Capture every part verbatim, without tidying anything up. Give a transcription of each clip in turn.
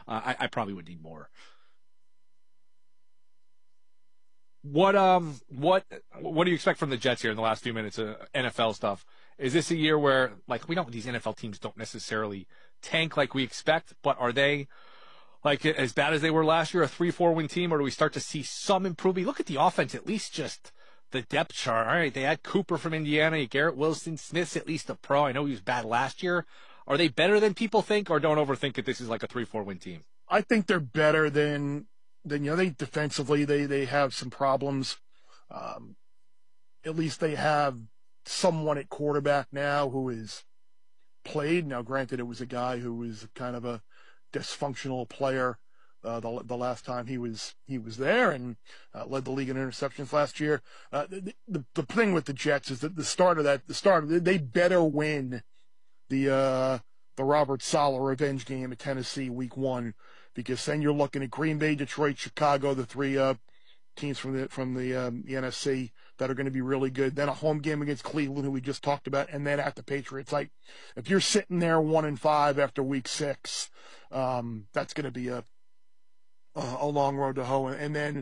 Uh, I, I probably would need more. What um what what do you expect from the Jets here in the last few minutes of N F L stuff? Is this a year where, like, we know these N F L teams don't necessarily tank like we expect, but are they, like, as bad as they were last year, a three four win team, or do we start to see some improvement? Look at the offense, at least just the depth chart. All right, they had Cooper from Indiana, Garrett Wilson, Smith's at least a pro. I know he was bad last year. Are they better than people think, or don't overthink it? This is like a three four win team. I think they're better than than you know. They defensively they they have some problems. Um, at least they have someone at quarterback now who is played. Now, granted, it was a guy who was kind of a dysfunctional player uh, the the last time he was he was there, and uh, led the league in interceptions last year. Uh, the, the the thing with the Jets is that the start of that the start of, they better win the uh, the Robert Saleh revenge game at Tennessee week one, because then you're looking at Green Bay, Detroit, Chicago, the three uh, teams from the from the, um, the N F C that are going to be really good. Then a home game against Cleveland, who we just talked about, and then at the Patriots. Like, if you're sitting there one and five after week six, um, that's going to be a, a a long road to hoe. And then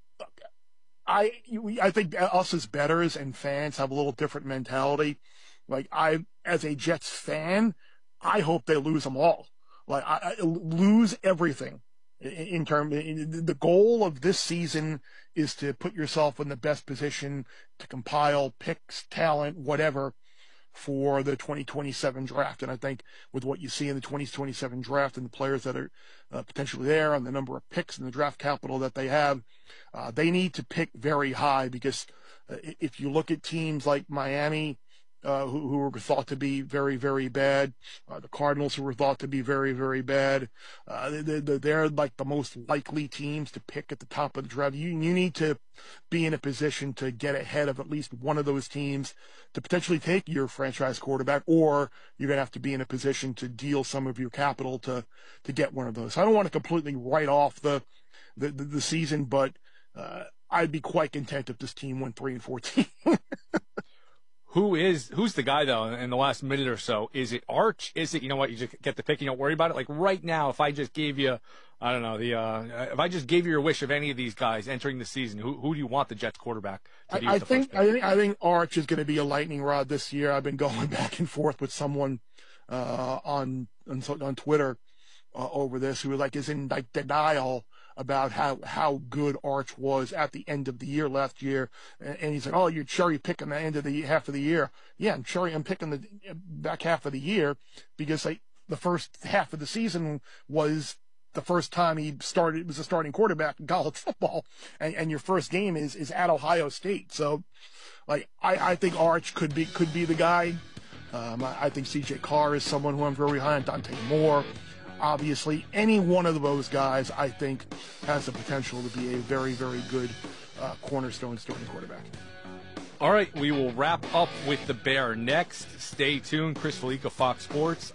I I think us as bettors and fans have a little different mentality. Like, I, as a Jets fan, I hope they lose them all. Like, I, I lose everything. In terms, the goal of this season is to put yourself in the best position to compile picks, talent, whatever, for the twenty twenty-seven draft. And I think with what you see in the twenty twenty-seven draft and the players that are uh, potentially there and the number of picks and the draft capital that they have, uh, they need to pick very high, because uh, if you look at teams like Miami, Uh, who, who were thought to be very, very bad. Uh, the Cardinals, who were thought to be very, very bad. Uh, they, they, they're like the most likely teams to pick at the top of the draft. You, you need to be in a position to get ahead of at least one of those teams to potentially take your franchise quarterback, or you're going to have to be in a position to deal some of your capital to, to get one of those. I don't want to completely write off the, the, the, the season, but uh, I'd be quite content if this team went three and fourteen. Who is who's the guy though in the last minute or so? Is it Arch? Is it, you know what, you just get the pick, you don't worry about it? Like right now, if I just gave you, I don't know, the uh, if I just gave you your wish of any of these guys entering the season, who who do you want the Jets quarterback to be? I, I the think first pick? I think I think Arch is going to be a lightning rod this year. I've been going back and forth with someone uh, on, on on Twitter uh, over this, who like is in like denial about how, how good Arch was at the end of the year last year. And he's like, oh, you're cherry picking the end of the half of the year. Yeah, I'm cherry, I'm picking the back half of the year because like the first half of the season was the first time he started, was a starting quarterback in college football. And, and your first game is, is at Ohio State. So like, I, I think Arch could be, could be the guy. Um, I, I think C J Carr is someone who I'm very high on. Dante Moore. Obviously, any one of those guys, I think, has the potential to be a very, very good uh, cornerstone starting quarterback. All right, we will wrap up with the Bear next. Stay tuned. Chris Felica, Fox Sports.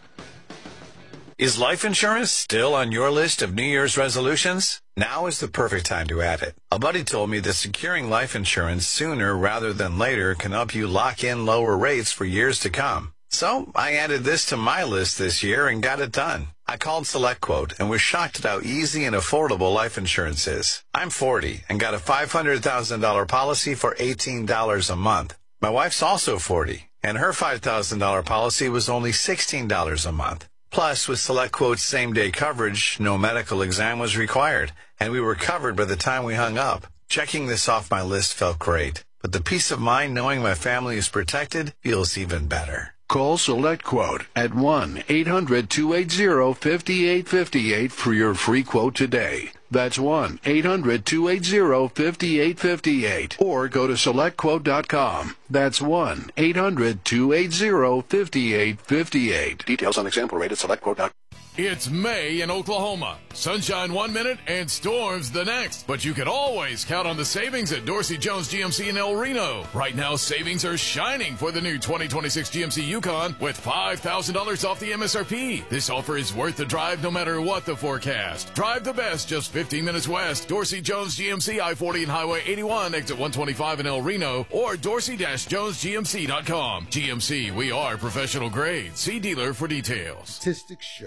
Is life insurance still on your list of New Year's resolutions? Now is the perfect time to add it. A buddy told me that securing life insurance sooner rather than later can help you lock in lower rates for years to come. So I added this to my list this year and got it done. I called SelectQuote and was shocked at how easy and affordable life insurance is. I'm forty and got a five hundred thousand dollars policy for eighteen dollars a month. My wife's also forty, and her five thousand dollars policy was only sixteen dollars a month. Plus, with SelectQuote's same-day coverage, no medical exam was required, and we were covered by the time we hung up. Checking this off my list felt great, but the peace of mind knowing my family is protected feels even better. Call SelectQuote at one eight hundred two eight zero five eight five eight for your free quote today. That's one eight hundred two eight zero five eight five eight. Or go to select quote dot com. That's one eight hundred two eight zero five eight five eight. Details on example rate at select quote dot com. It's May in Oklahoma. Sunshine one minute and storms the next. But you can always count on the savings at Dorsey Jones G M C in El Reno. Right now, savings are shining for the new twenty twenty-six G M C Yukon with five thousand dollars off the M S R P. This offer is worth the drive no matter what the forecast. Drive the best just fifteen minutes west. Dorsey Jones G M C, I forty and Highway eighty-one, exit one twenty-five in El Reno, or dorsey jones g m c dot com. G M C, we are professional grade. See dealer for details. Statistics show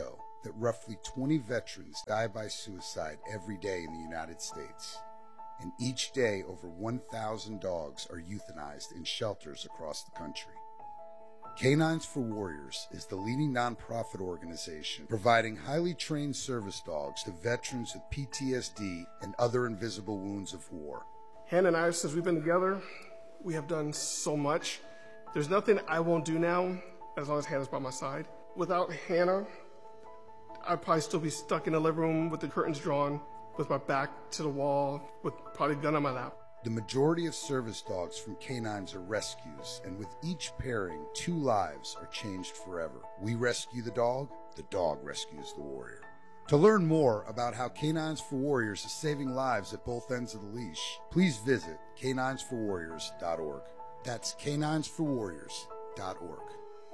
that roughly twenty veterans die by suicide every day in the United States. And each day, over one thousand dogs are euthanized in shelters across the country. Canines for Warriors is the leading nonprofit organization providing highly trained service dogs to veterans with P T S D and other invisible wounds of war. Hannah and I, since we've been together, we have done so much. There's nothing I won't do now as long as Hannah's by my side. Without Hannah, I'd probably still be stuck in the living room with the curtains drawn, with my back to the wall, with probably a gun on my lap. The majority of service dogs from Canines are rescues, and with each pairing, two lives are changed forever. We rescue the dog, the dog rescues the warrior. To learn more about how Canines for Warriors is saving lives at both ends of the leash, please visit canines for warriors dot org. That's canines for warriors dot org.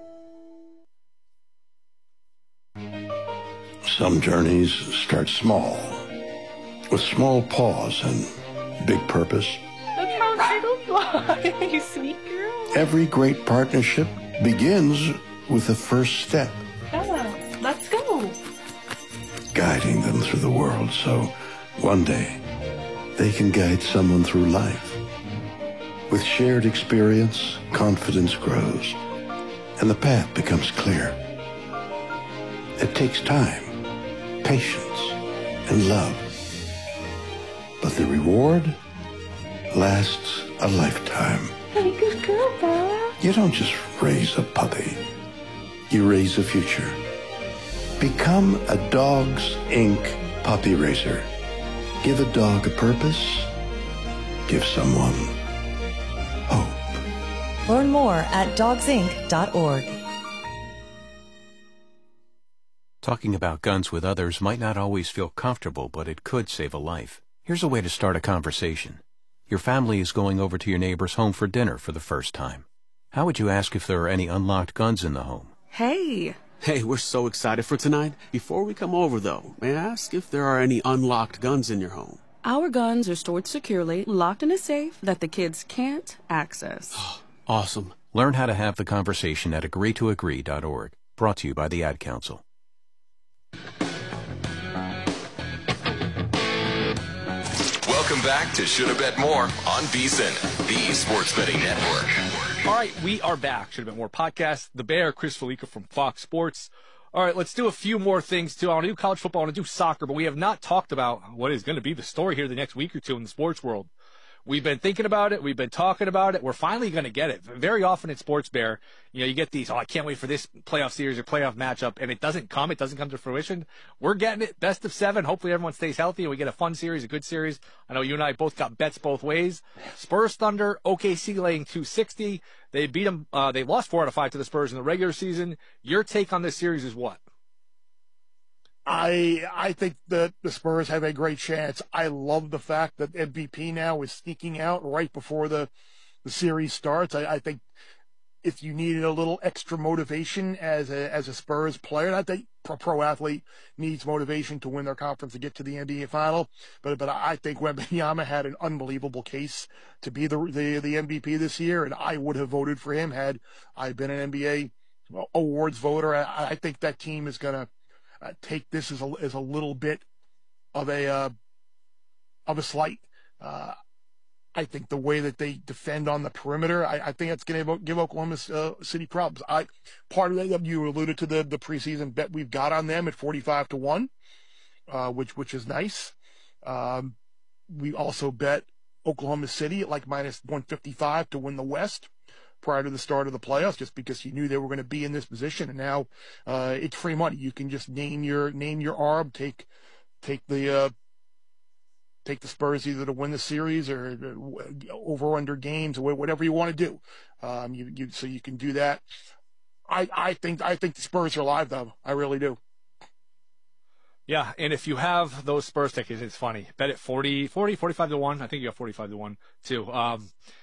Some journeys start small, with small paws and big purpose. Look how little fly, you sweet girl. Every great partnership begins with the first step. Bella, let's go. Guiding them through the world so one day they can guide someone through life. With shared experience, confidence grows, and the path becomes clear. It takes time, patience, and love. But the reward lasts a lifetime. Hey, good girl, Bella. You don't just raise a puppy. You raise a future. Become a Dogs Incorporated puppy raiser. Give a dog a purpose. Give someone hope. Learn more at dogs inc dot org. Talking about guns with others might not always feel comfortable, but it could save a life. Here's a way to start a conversation. Your family is going over to your neighbor's home for dinner for the first time. How would you ask if there are any unlocked guns in the home? Hey! Hey, we're so excited for tonight. Before we come over, though, may I ask if there are any unlocked guns in your home? Our guns are stored securely, locked in a safe that the kids can't access. Awesome. Learn how to have the conversation at agree to agree dot org. Brought to you by the Ad Council. Welcome back to Shoulda Bet More on VSiN, the Sports Betting Network. All right, we are back. Shoulda Bet More podcast. The Bear, Chris Felica from Fox Sports. All right, let's do a few more things, too. I want to do college football. I want to do soccer, but we have not talked about what is going to be the story here the next week or two in the sports world. We've been thinking about it. We've been talking about it. We're finally going to get it. Very often in Sports Bear, you know, you get these, oh, I can't wait for this playoff series or playoff matchup, and it doesn't come. It doesn't come to fruition. We're getting it. Best of seven. Hopefully everyone stays healthy and we get a fun series, a good series. I know you and I both got bets both ways. Spurs Thunder, O K C laying two sixty. They beat them. Uh, they lost four out of five to the Spurs in the regular season. Your take on this series is what? I I think that the Spurs have a great chance. I love the fact that M V P now is sneaking out right before the, the series starts. I, I think if you needed a little extra motivation as a as a Spurs player, I think pro, pro athlete needs motivation to win their conference to get to the N B A final. But but I think Wembanyama had an unbelievable case to be the the, the M V P this year, and I would have voted for him had I been an N B A awards voter. I, I think that team is gonna Uh, take this as a as a little bit of a uh, of a slight. Uh, I think the way that they defend on the perimeter, I, I think that's going to give Oklahoma uh, City problems. I part of that, you alluded to the the preseason bet we've got on them at forty-five to one, uh, which which is nice. Um, we also bet Oklahoma City at like minus one fifty-five to win the West prior to the start of the playoffs, just because you knew they were going to be in this position, and now uh, it's free money. You can just name your name your arb, take take the uh, take the Spurs either to win the series or over or under games or whatever you want to do. Um, you, you so you can do that. I I think I think the Spurs are alive though. I really do. Yeah, and if you have those Spurs tickets, it's funny. Bet it forty, forty, forty-five to one. I think you got forty-five to one, too. Um,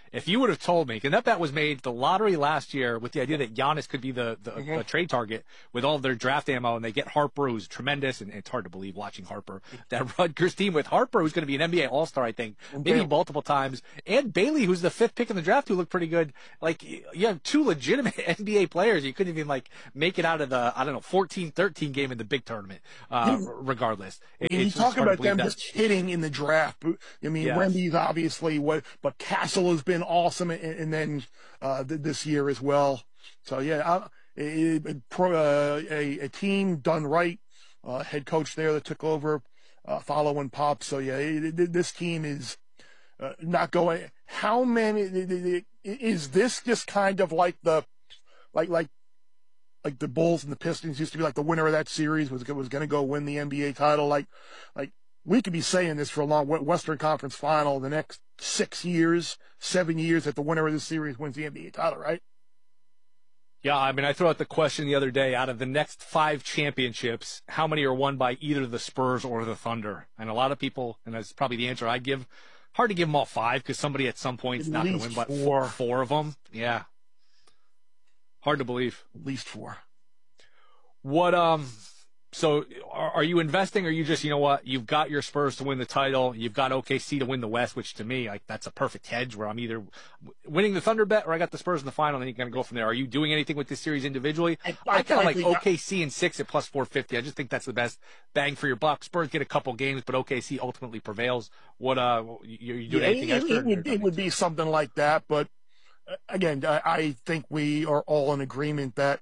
If you would have told me, and that bet was made the lottery last year with the idea that Giannis could be the, the, Mm-hmm. the trade target with all of their draft ammo, and they get Harper, who's tremendous, and it's hard to believe watching Harper. That Rutgers team with Harper, who's going to be an N B A All-Star, I think, maybe Bailey. multiple times, and Bailey, who's the fifth pick in the draft, who looked pretty good. Like, you have two legitimate N B A players. You couldn't even, like, make it out of the, I don't know, fourteen thirteen game in the big tournament, uh, Yeah. regardless. It, And you it's just talk hard to about believe them that. just hitting in the draft. I mean, Yes. Wemby's obviously what, but Castle has been awesome, and, and then uh, th- this year as well. So yeah, uh, a, a, pro- uh, a, a team done right. Uh, head coach there that took over, uh, following Pop. So yeah, it, it, this team is uh, not going. How many is this? Just kind of like the, like like. Like the Bulls and the Pistons used to be like the winner of that series was was going to go win the N B A title. Like, like we could be saying this for a long Western Conference Final the next six years, seven years that the winner of the series wins the N B A title, right? Yeah, I mean, I threw out the question the other day, out of the next five championships, how many are won by either the Spurs or the Thunder? And a lot of people, and that's probably the answer I give, hard to give them all five because somebody at some point is At not going to least win but four. four, four of them. Yeah. Hard to believe. At least four. What, um, so are, are you investing, or you just, you know what, you've got your Spurs to win the title, you've got O K C to win the West, which to me, like, that's a perfect hedge where I'm either winning the Thunder bet or I got the Spurs in the final, and then you're going to go from there. Are you doing anything with this series individually? I, I kind of like frankly- O K C and six at plus four fifty. I just think that's the best bang for your buck. Spurs get a couple games, but O K C ultimately prevails. What, uh, you, you doing Yeah, anything it, extra? it would it would be something like that, but uh, again, I, I think we are all in agreement that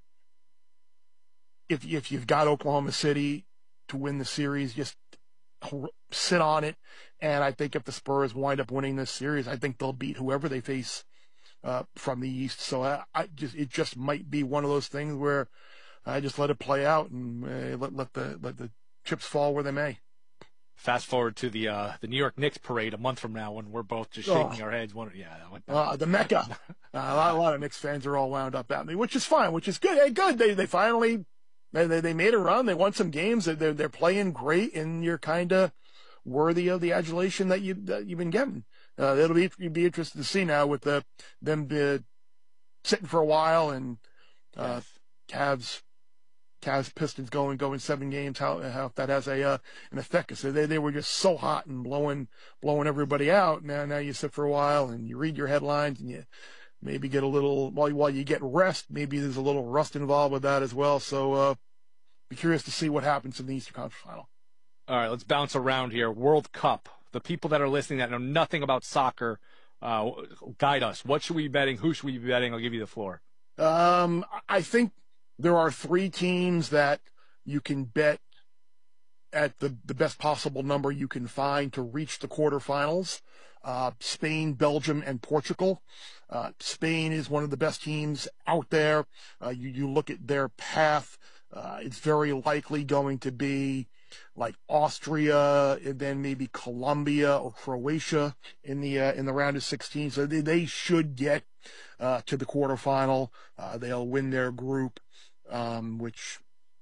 if if you've got Oklahoma City to win the series, just sit on it. And I think if the Spurs wind up winning this series, I think they'll beat whoever they face uh, from the East. So I, I just it just might be one of those things where I just let it play out and uh, let let the let the chips fall where they may. Fast forward to the uh, the New York Knicks parade a month from now when we're both just shaking Oh. our heads. One, yeah, that one, Uh, the Mecca. Uh, a, lot, a lot of Knicks fans are all wound up at me, which is fine, which is good. Hey, good. They they finally they they, they made a run. They won some games. They're they're playing great, and you're kind of worthy of the adulation that you that you've been getting. Uh, it'll be you'd be interested to see now with the them uh, sitting for a while and uh, Cavs. Cavs Pistons going going seven games. How how that has a uh, an effect? So they they were just so hot and blowing blowing everybody out. Now now you sit for a while and you read your headlines and you maybe get a little while while you get rest. Maybe there's a little rust involved with that as well. So uh, be curious to see what happens in the Eastern Conference Final. All right, let's bounce around here. World Cup. The people that are listening that know nothing about soccer, uh, guide us. What should we be betting? Who should we be betting? I'll give you the floor. Um, I think there are three teams that you can bet at the, the best possible number you can find to reach the quarterfinals. Uh, Spain, Belgium, and Portugal. Uh, Spain is one of the best teams out there. Uh, you, you look at their path, uh, it's very likely going to be like Austria and then maybe Colombia or Croatia in the uh, in the round of sixteen. So they, they should get uh, to the quarterfinal. Uh, they'll win their group, um, which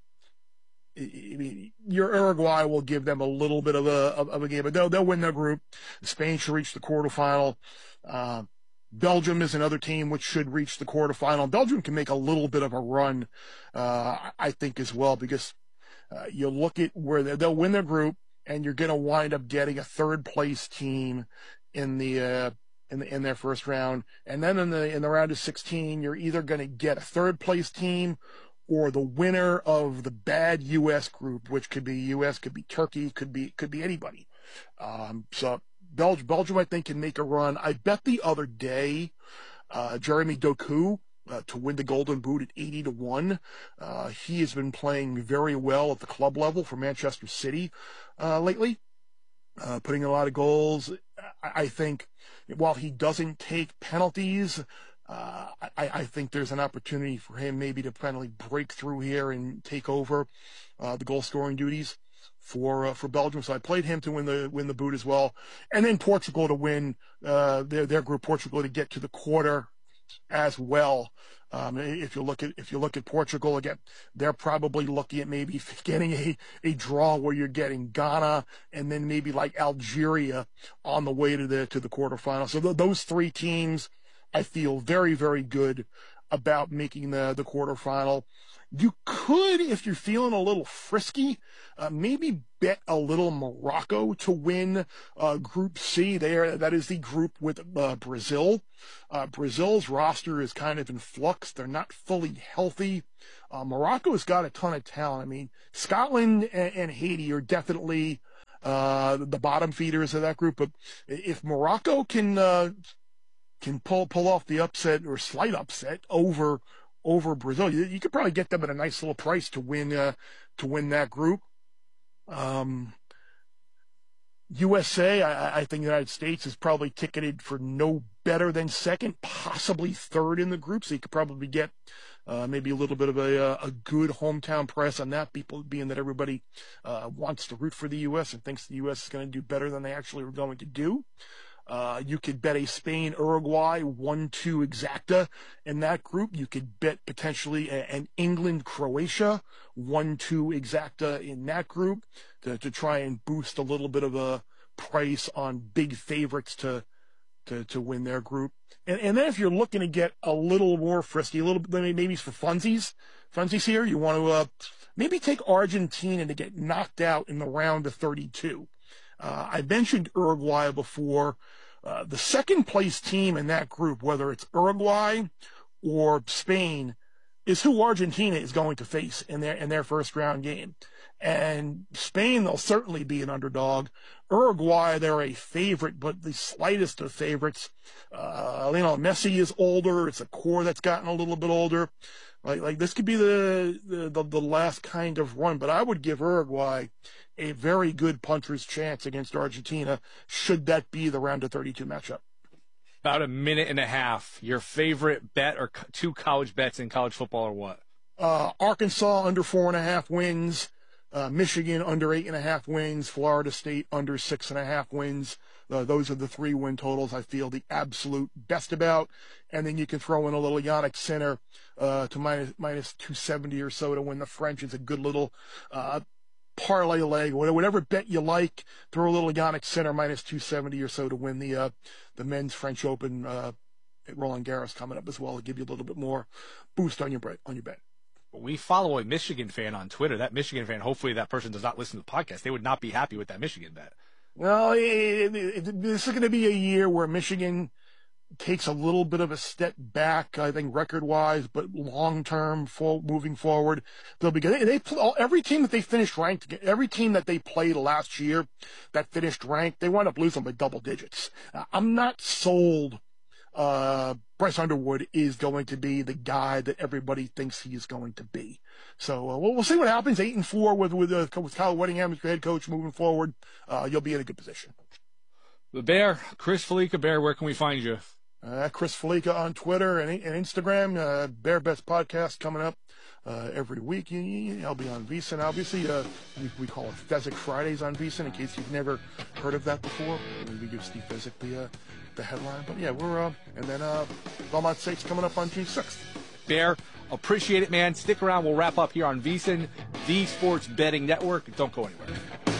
I mean, your Uruguay will give them a little bit of a of, of a game, but they'll they'll win their group. Spain should reach the quarterfinal. Uh, Belgium is another team which should reach the quarterfinal. Belgium can make a little bit of a run, uh, I think, as well, because uh, you look at where they'll win their group, and you're going to wind up getting a third place team in the uh, in the, in their first round, and then in the in the round of sixteen, you're either going to get a third place team or the winner of the bad U S group, which could be U S, could be Turkey, could be could be anybody. Um, so Belgium, Belgium, I think, can make a run. I bet the other day, uh, Jeremy Doku uh, to win the Golden Boot at eighty to one. Uh, he has been playing very well at the club level for Manchester City uh, lately, uh, putting in a lot of goals. I, I think while he doesn't take penalties, Uh, I, I think there's an opportunity for him maybe to finally break through here and take over uh, the goal scoring duties for uh, for Belgium. So I played him to win the win the boot as well, and then Portugal to win uh, their their group. Portugal to get to the quarter as well. Um, if you look at if you look at Portugal again, they're probably looking at maybe getting a, a draw where you're getting Ghana and then maybe like Algeria on the way to the to the quarterfinals. So th- those three teams, I feel very very good about making the the quarterfinal. You could, if you're feeling a little frisky, uh, maybe bet a little Morocco to win uh, Group C. There, that is the group with uh, Brazil. Uh, Brazil's roster is kind of in flux. They're not fully healthy. Uh, Morocco's got a ton of talent. I mean, Scotland and, and Haiti are definitely uh, the bottom feeders of that group. But if Morocco can uh, can pull pull off the upset or slight upset over over Brazil, you, you could probably get them at a nice little price to win uh, to win that group. Um, U S A, I, I think the United States is probably ticketed for no better than second, possibly third in the group, so you could probably get uh, maybe a little bit of a, a good hometown press on that, people being that everybody uh, wants to root for the U S and thinks the U S is going to do better than they actually are going to do. Uh, you could bet a Spain-Uruguay one two exacta in that group. You could bet potentially a, an England-Croatia one two exacta in that group to, to try and boost a little bit of a price on big favorites to to, to win their group. And, and then if you're looking to get a little more frisky, a little bit maybe for funsies, funsies here, you want to uh, maybe take Argentina to get knocked out in the round of thirty-two. Uh, I mentioned Uruguay before. Uh, the second place team in that group, whether it's Uruguay or Spain, is who Argentina is going to face in their in their first round game. And Spain, they'll certainly be an underdog. Uruguay, they're a favorite, but the slightest of favorites. Uh, you know, Messi is older. It's a core that's gotten a little bit older. Like, like this could be the, the, the, the last kind of run, but I would give Uruguay a very good puncher's chance against Argentina, should that be the round of thirty-two matchup. About a minute and a half. Your favorite bet or two college bets in college football or what? Uh, Arkansas under four and a half wins. Uh, Michigan under eight and a half wins. Florida State under six and a half wins. Uh, those are the three win totals I feel the absolute best about. And then you can throw in a little Yannick Sinner uh, to minus, minus two seventy or so to win the French. It's a good little uh, parlay leg, whatever bet you like. Throw a little Yannick Sinner minus two seventy or so to win the uh, the men's French Open uh, at Roland Garros coming up as well. It'll give you a little bit more boost on your bet. On your bet. We follow a Michigan fan on Twitter. That Michigan fan, hopefully that person does not listen to the podcast. They would not be happy with that Michigan bet. Well, it, it, it, this is going to be a year where Michigan takes a little bit of a step back, I think, record-wise, but long-term, for, moving forward, they'll be good. They, they, every team that they finished ranked, every team that they played last year that finished ranked, they wound up losing by double digits. I'm not sold. Uh, Bryce Underwood is going to be the guy that everybody thinks he is going to be. So uh, we'll, we'll see what happens. Eight and four with with, uh, with Kyle Whittingham as your head coach moving forward. Uh, you'll be in a good position. The Bear, Chris Felica. Bear, where can we find you? Uh, Chris Felica on Twitter and, and Instagram. Uh, Bear Bets podcast coming up uh, every week. I'll be on VSiN, obviously. Uh, we, we call it Fezzik Fridays on VSiN in case you've never heard of that before. We give Steve Fezzik the uh, the headline. But yeah, we're uh, and then uh, Belmont Stakes coming up on June sixth. Bear, appreciate it, man. Stick around. We'll wrap up here on VSiN, the Sports Betting Network. Don't go anywhere.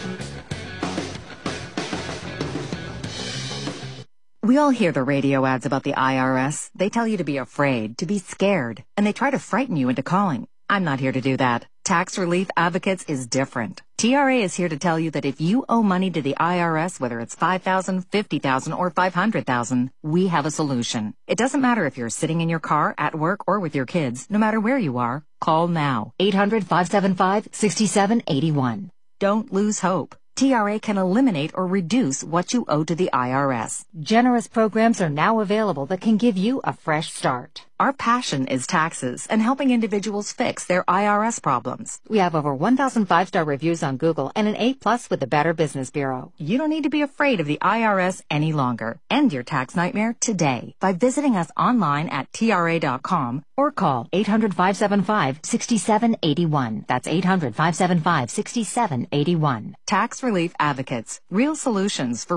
We all hear the radio ads about the I R S. They tell you to be afraid, to be scared, and they try to frighten you into calling. I'm not here to do that. Tax Relief Advocates is different. T R A is here to tell you that if you owe money to the I R S, whether it's five thousand dollars, fifty thousand dollars, or five hundred thousand dollars, we have a solution. It doesn't matter if you're sitting in your car, at work, or with your kids. No matter where you are, call now. eight hundred, five seven five, six seven eight one. Don't lose hope. T R A can eliminate or reduce what you owe to the I R S. Generous programs are now available that can give you a fresh start. Our passion is taxes and helping individuals fix their I R S problems. We have over one thousand five-star reviews on Google and an A plus with the Better Business Bureau. You don't need to be afraid of the I R S any longer. End your tax nightmare today by visiting us online at T R A dot com or call eight hundred, five seven five, six seven eight one. That's eight hundred, five seven five, six seven eight one. Tax Relief Advocates. Real solutions for real...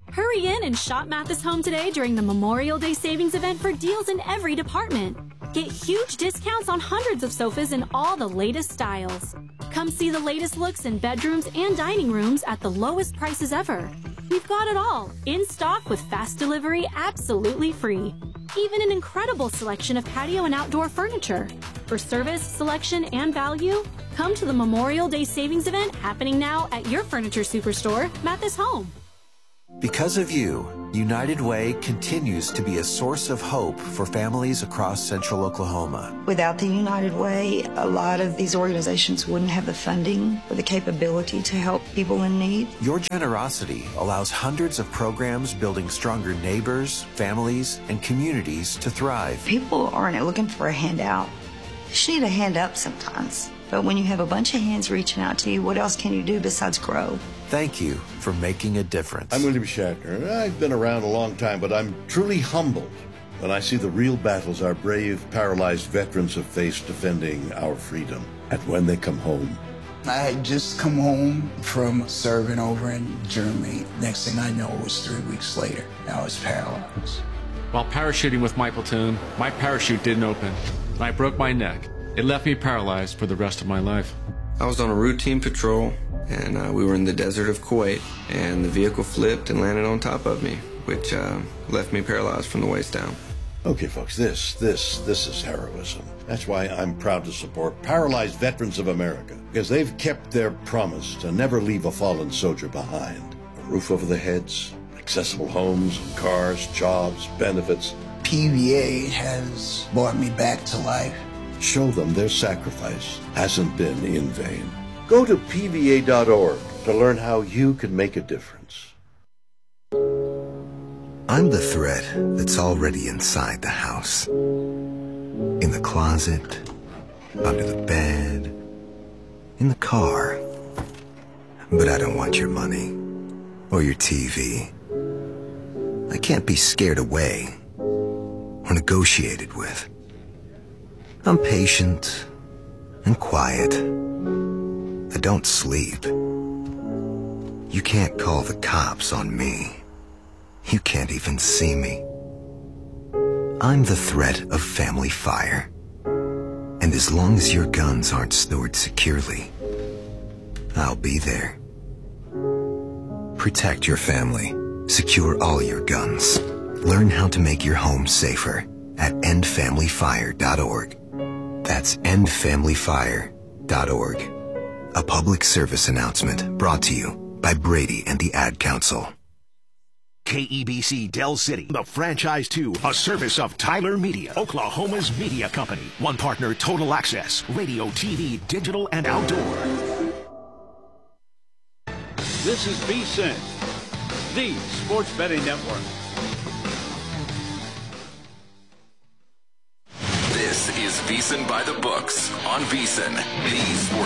Hurry in and shop Mathis Home today during the Memorial Day savings event for deals in every department. Get huge discounts on hundreds of sofas in all the latest styles. Come see the latest looks in bedrooms and dining rooms at the lowest prices ever. We've got it all, in stock with fast delivery absolutely free. Even an incredible selection of patio and outdoor furniture. For service, selection, and value, come to the Memorial Day savings event happening now at your furniture superstore, Mathis Home. Because of you, United Way continues to be a source of hope for families across central Oklahoma. Without the United Way, a lot of these organizations wouldn't have the funding or the capability to help people in need. Your generosity allows hundreds of programs building stronger neighbors, families, and communities to thrive. People aren't looking for a handout. They just need a hand up sometimes. But when you have a bunch of hands reaching out to you, what else can you do besides grow? Thank you for making a difference. I'm William Shatner. I've been around a long time, but I'm truly humbled when I see the real battles our brave, paralyzed veterans have faced defending our freedom. And when they come home. I had just come home from serving over in Germany. Next thing I know, it was three weeks later. I was paralyzed. While parachuting with my platoon, my parachute didn't open, and I broke my neck. It left me paralyzed for the rest of my life. I was on a routine patrol, and uh, we were in the desert of Kuwait, and the vehicle flipped and landed on top of me, which uh, left me paralyzed from the waist down. Okay, folks, this, this, this is heroism. That's why I'm proud to support Paralyzed Veterans of America, because they've kept their promise to never leave a fallen soldier behind. A roof over their heads, accessible homes and cars, jobs, benefits. P V A has brought me back to life. Show them their sacrifice hasn't been in vain. Go to P V A dot org to learn how you can make a difference. I'm the threat that's already inside the house. In the closet, under the bed, in the car. But I don't want your money or your T V. I can't be scared away or negotiated with. I'm patient and quiet. I don't sleep. You can't call the cops on me. You can't even see me. I'm the threat of family fire. And as long as your guns aren't stored securely, I'll be there. Protect your family. Secure all your guns. Learn how to make your home safer at end family fire dot org. That's end family fire dot org. A public service announcement brought to you by Brady and the Ad Council. K E B C Del City, the franchise two, a service of Tyler Media, Oklahoma's media company. One partner, Total Access, radio, T V, digital, and outdoor. This is VSiN, the sports betting network. This is VSiN by the books on VSiN, the sports